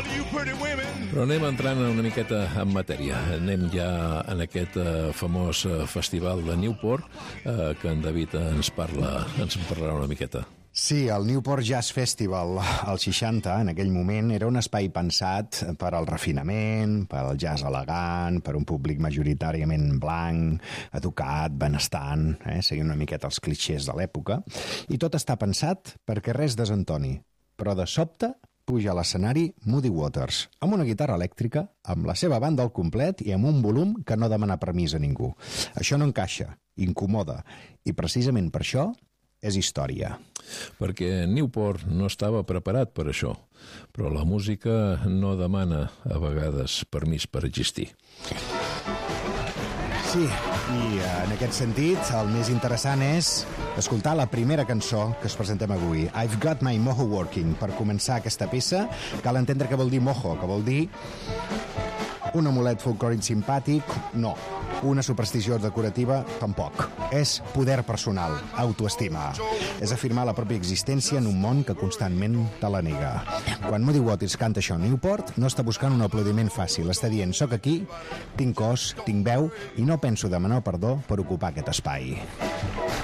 Però anem entrant una miqueta en matèria. Anem ja en aquest famós festival de Newport, que en David ens parlarà una miqueta. Sí, el Newport Jazz Festival, als 60, en aquell moment, era un espai pensat per al refinament, per al jazz elegant, per un públic majoritàriament blanc, educat, benestant, seguint una miqueta els clixés de l'època. I tot està pensat perquè res desentoni. Però de sobte puja a l'escenari Muddy Waters, amb una guitarra elèctrica, amb la seva banda al complet i amb un volum que no demana permís a ningú. Això no encaixa, incomoda, i precisament per això és història. Perquè Newport no estava preparat per això, però la música no demana a vegades permís per existir. Sí, i en aquest sentit el més interessant és escoltar la primera cançó que us presentem avui, I've Got My Mojo Working. Per començar aquesta peça cal entendre què vol dir mojo, que vol dir un amulet folclòric simpàtic, no. Una superstició decorativa, tampoc. És poder personal, autoestima. És afirmar la pròpia existència en un món que constantment te la nega. Quan Muddy Waters canta això a Newport, no està buscant un aplaudiment fàcil. Està dient, soc aquí, tinc cos, tinc veu, i no penso demanar perdó per ocupar aquest espai.